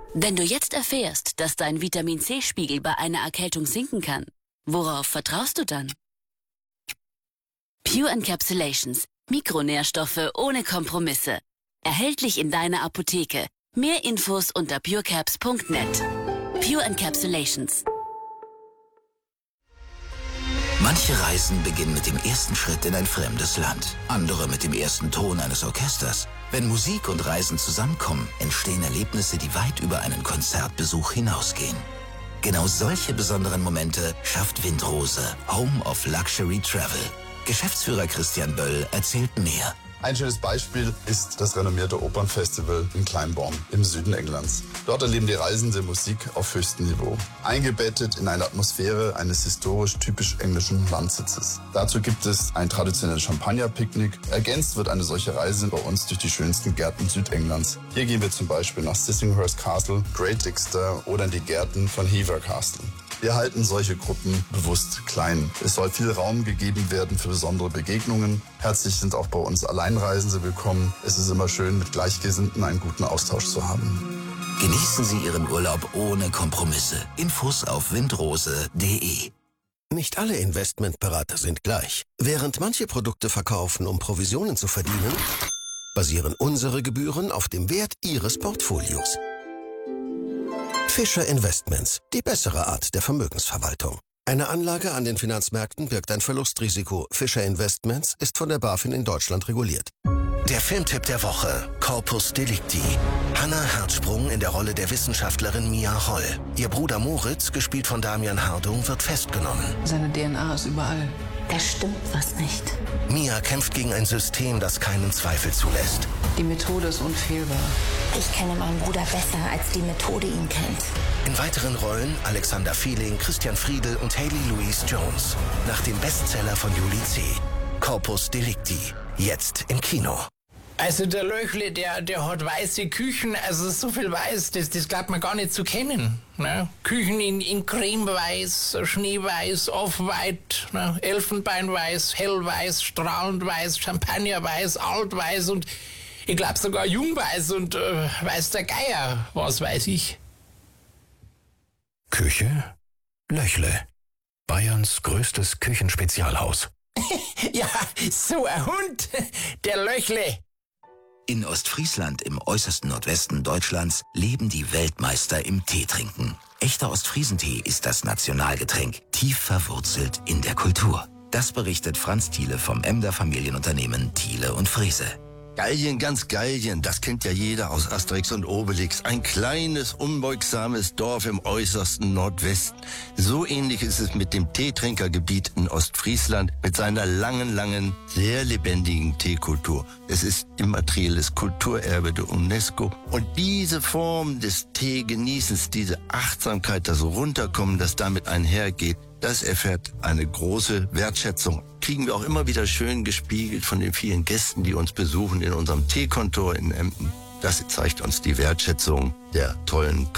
Wenn du jetzt erfährst, dass dein Vitamin-C-Spiegel bei einer Erkältung sinken kann, worauf vertraust du dann? Pure Encapsulations. Mikronährstoffe ohne Kompromisse. Erhältlich in deiner Apotheke. Mehr Infos unter purecaps.net. Pure Encapsulations. Manche Reisen beginnen mit dem ersten Schritt in ein fremdes Land. Andere mit dem ersten Ton eines Orchesters. Wenn Musik und Reisen zusammenkommen, entstehen Erlebnisse, die weit über einen Konzertbesuch hinausgehen. Genau solche besonderen Momente schafft Windrose, Home of Luxury Travel. Geschäftsführer Christian Böll erzählt mehr. Ein schönes Beispiel ist das renommierte Opernfestival in Glyndebourne im Süden Englands. Dort erleben die Reisende Musik auf höchstem Niveau, eingebettet in eine Atmosphäre eines historisch typisch englischen Landsitzes. Dazu gibt es ein traditionelles Champagner-Picknick. Ergänzt wird eine solche Reise bei uns durch die schönsten Gärten Südenglands. Hier gehen wir zum Beispiel nach Sissinghurst Castle, Great Dixter oder in die Gärten von Hever Castle. Wir halten solche Gruppen bewusst klein. Es soll viel Raum gegeben werden für besondere Begegnungen. Herzlich sind auch bei uns Alleinreisende willkommen. Es ist immer schön, mit Gleichgesinnten einen guten Austausch zu haben. Genießen Sie Ihren Urlaub ohne Kompromisse. Infos auf windrose.de. Nicht alle Investmentberater sind gleich. Während manche Produkte verkaufen, um Provisionen zu verdienen, basieren unsere Gebühren auf dem Wert Ihres Portfolios. Fischer Investments, die bessere Art der Vermögensverwaltung. Eine Anlage an den Finanzmärkten birgt ein Verlustrisiko. Fischer Investments ist von der BaFin in Deutschland reguliert. Der Filmtipp der Woche, Corpus Delicti. Hannah Herzsprung in der Rolle der Wissenschaftlerin Mia Holl. Ihr Bruder Moritz, gespielt von Damian Hardung, wird festgenommen. Seine DNA ist überall. Da stimmt was nicht. Mia kämpft gegen ein System, das keinen Zweifel zulässt. Die Methode ist unfehlbar. Ich kenne meinen Bruder besser, als die Methode ihn kennt. In weiteren Rollen Alexander Fehling, Christian Friedel und Hayley Louise Jones. Nach dem Bestseller von Julie C. Corpus Delicti. Jetzt im Kino. Also der Löchle, der hat weiße Küchen, also so viel weiß, das glaubt man gar nicht zu kennen. Ne? Küchen in cremeweiß, schneeweiß, off-white, ne? Elfenbeinweiß, hellweiß, strahlend weiß, champagnerweiß, altweiß und ich glaube sogar jungweiß und weiß der Geier, was weiß ich. Küche? Löchle. Bayerns größtes Küchenspezialhaus. Ja, so ein Hund, der Löchle. In Ostfriesland, im äußersten Nordwesten Deutschlands, leben die Weltmeister im Teetrinken. Echter Ostfriesentee ist das Nationalgetränk, tief verwurzelt in der Kultur. Das berichtet Franz Thiele vom Emder Familienunternehmen Thiele und Frese. Gallien, ganz Gallien, das kennt ja jeder aus Asterix und Obelix. Ein kleines, unbeugsames Dorf im äußersten Nordwesten. So ähnlich ist es mit dem Teetrinkergebiet in Ostfriesland mit seiner langen, sehr lebendigen Teekultur. Es ist immaterielles Kulturerbe der UNESCO. Und diese Form des Teegenießens, diese Achtsamkeit, das Runterkommen, das damit einhergeht, das erfährt eine große Wertschätzung. Kriegen wir auch immer wieder schön gespiegelt von den vielen Gästen, die uns besuchen in unserem Teekontor in Emden. Das zeigt uns die Wertschätzung der tollen